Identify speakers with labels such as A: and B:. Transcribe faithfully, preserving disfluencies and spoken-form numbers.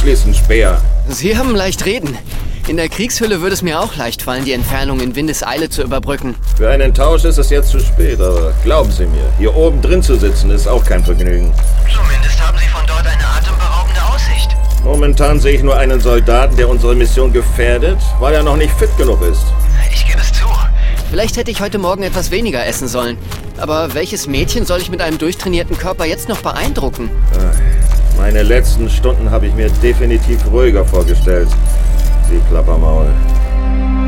A: abschließen, Speer.
B: Sie haben leicht reden. In der Kriegshülle würde es mir auch leicht fallen, die Entfernung in Windeseile zu überbrücken.
A: Für einen Tausch ist es jetzt zu spät, aber glauben Sie mir, hier oben drin zu sitzen ist auch kein Vergnügen.
C: Zumindest haben Sie von dort eine atemberaubende Aussicht.
A: Momentan sehe ich nur einen Soldaten, der unsere Mission gefährdet, weil er noch nicht fit genug ist.
C: Ich gebe es zu.
B: Vielleicht hätte ich heute Morgen etwas weniger essen sollen. Aber welches Mädchen soll ich mit einem durchtrainierten Körper jetzt noch beeindrucken?
A: Meine letzten Stunden habe ich mir definitiv ruhiger vorgestellt. Sie Plappermaul.